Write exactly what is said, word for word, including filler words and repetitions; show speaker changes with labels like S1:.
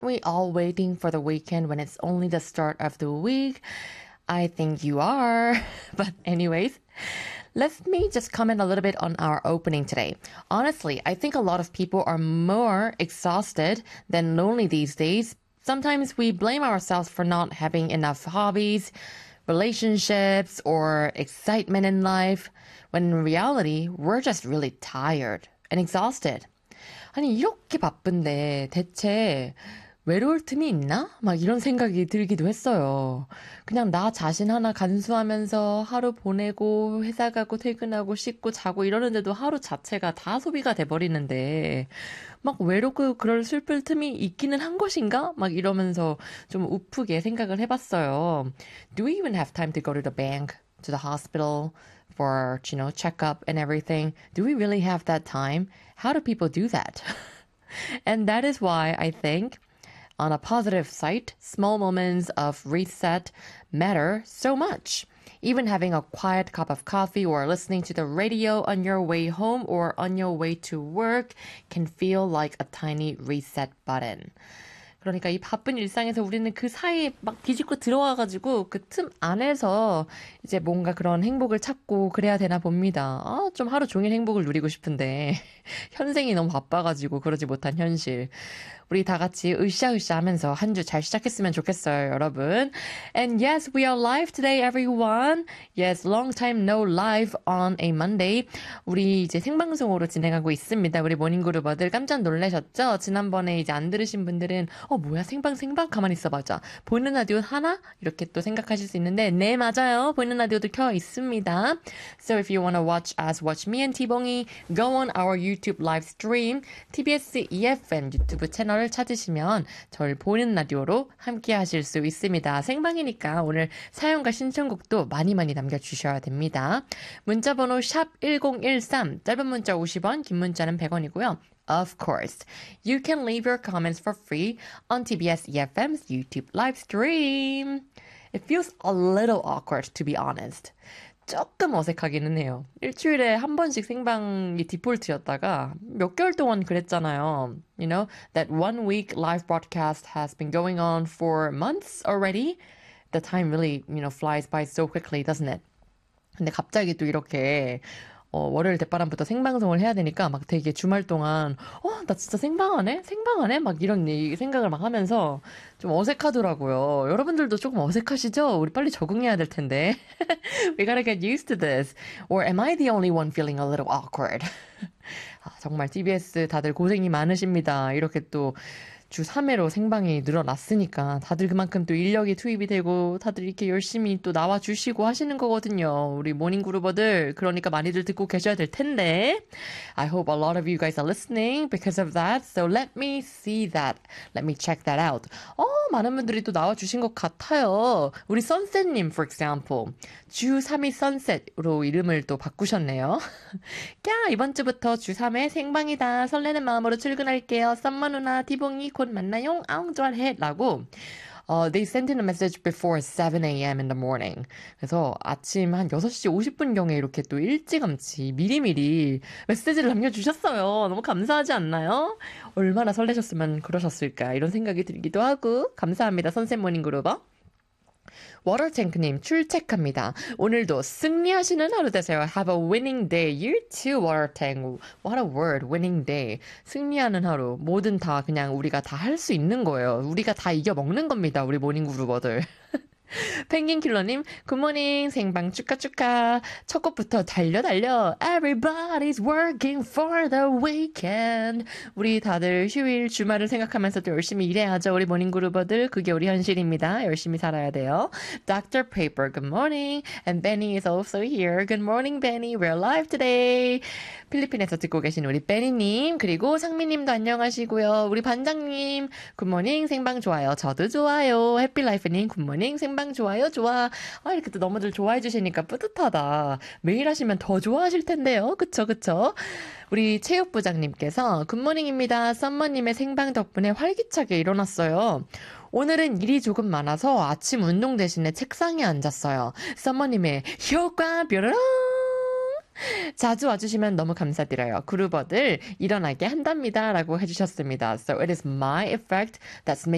S1: we all waiting for the weekend when it's only the start of the week? I think you are. But anyways, let me just comment a little bit on our opening today. Honestly, I think a lot of people are more exhausted than lonely these days. Sometimes we blame ourselves for not having enough hobbies, relationships, or excitement in life, when in reality, we're just really tired and exhausted. 아니, 이렇게 바쁜데 대체 외로울 틈이 있나? 막 이런 생각이 들기도 했어요. 그냥 나 자신 하나 간수하면서 하루 보내고 회사 가고 퇴근하고 씻고 자고 이러는데도 하루 자체가 다 소비가 돼버리는데 막 외롭고 그럴 슬플 틈이 있기는 한 것인가? 막 이러면서 좀 우프게 생각을 해봤어요. Do we even have time to go to the bank, to the hospital for, you know, checkup and everything? Do we really have that time? How do people do that? And that is why I think on a positive side, small moments of reset matter so much. Even having a quiet cup of coffee or listening to the radio on your way home or on your way to work can feel like a tiny reset button. 그러니까 이 바쁜 일상에서 우리는 그 사이에 막 뒤집고 들어와가지고 그 틈 안에서 이제 뭔가 그런 행복을 찾고 그래야 되나 봅니다. 아, 좀 하루 종일 행복을 누리고 싶은데 현생이 너무 바빠가지고 그러지 못한 현실. 우리 다 같이 으쌰으쌰 하면서 한 주 잘 시작했으면 좋겠어요, 여러분. And yes, we are live today, everyone. Yes, long time no live on a Monday. 우리 이제 생방송으로 진행하고 있습니다. 우리 모닝그룹어들 깜짝 놀라셨죠? 지난번에 이제 안 들으신 분들은 어, 뭐야, 생방, 생방? 가만히 있어봐자. 보이는 라디오 하나? 이렇게 또 생각하실 수 있는데, 네, 맞아요. 보이는 라디오도 켜 있습니다. So if you want to watch us, watch me and T-봉이, go on our YouTube live stream, 티비에스 이에프엠 유튜브 채널을 찾으시면 저를 보이는 라디오로 함께 하실 수 있습니다. 생방이니까 오늘 사연과 신청곡도 많이 많이 남겨주셔야 됩니다. 문자번호 샵 일공일삼, 짧은 문자 오십 원, 긴 문자는 백 원이고요. Of course, you can leave your comments for free on 티비에스 이에프엠's YouTube live stream. It feels a little awkward, to be honest. 조금 어색하기는 해요. 일주일에 한 번씩 생방이 디폴트였다가 몇 개월 동안 그랬잖아요. You know, that one week live broadcast has been going on for months already. The time really, you know, flies by so quickly, doesn't it? 근데 갑자기 또 이렇게 어, 월요일 대바람부터 생방송을 해야 되니까 막 되게 주말 동안 어, 나 진짜 생방하네? 생방하네? 막 이런 생각을 막 하면서 좀 어색하더라고요. 여러분들도 조금 어색하시죠? 우리 빨리 적응해야 될 텐데. We gotta get used to this. Or am I the only one feeling a little awkward? 아, 정말 티비에스 다들 고생이 많으십니다. 이렇게 또 주 삼 회로 생방이 늘어났으니까 다들 그만큼 또 인력이 투입이 되고 다들 이렇게 열심히 또 나와주시고 하시는 거거든요. 우리 모닝그룹어들 그러니까 많이들 듣고 계셔야 될 텐데 I hope a lot of you guys are listening because of that. So let me see that. Let me check that out. 어, 많은 분들이 또 나와주신 것 같아요. 우리 선셋님, for example. 주 삼 회 선셋으로 이름을 또 바꾸셨네요. 야, 이번 주부터 주 삼 회 생방이다. 설레는 마음으로 출근할게요. 썸머 누나, 티봉이 곧 만나요. 아웅 좋아해. 라고 uh, they sent in a message before seven a.m. in the morning. 그래서 아침 한 여섯 시 오십 분경에 이렇게 또 일찌감치 미리미리 메시지를 남겨주셨어요. 너무 감사하지 않나요? 얼마나 설레셨으면 그러셨을까 이런 생각이 들기도 하고 감사합니다. 선셋 모닝그룹어. 워터탱크님 출첵합니다. 오늘도 승리하시는 하루 되세요. Have a winning day. You too, 워터탱크. What a word, winning day. 승리하는 하루. 뭐든 다 그냥 우리가 다 할 수 있는 거예요. 우리가 다 이겨먹는 겁니다. 우리 모닝그룹어들. 펭귄킬러님, 굿모닝, 생방 축하 축하. 첫 곡부터 달려 달려. Everybody's working for the weekend. 우리 다들 휴일, 주말을 생각하면서 또 열심히 일해야죠. 우리 모닝그룹어들, 그게 우리 현실입니다. 열심히 살아야 돼요. Doctor Paper, good morning. And Benny is also here. Good morning, Benny. We're live today. 필리핀에서 듣고 계신 우리 베니님, 그리고 상미님도 안녕하시고요. 우리 반장님, 굿모닝, 생방 좋아요. 저도 좋아요. 해피라이프님, 굿모닝, 생방 좋아요. 좋아. 아, 이렇게 또 너무들 좋아해 주시니까 뿌듯하다. 매일 하시면 더 좋아하실 텐데요. 그쵸, 그쵸? 우리 체육부장님께서 굿모닝입니다. 썸머님의 생방 덕분에 활기차게 일어났어요. 오늘은 일이 조금 많아서 아침 운동 대신에 책상에 앉았어요. 썸머님의 효과 뾰로롱! 자주 와주시면 너무 감사드려요. 그루버들 일어나게 한답니다. 라고 해주셨습니다. So it is my effect that's making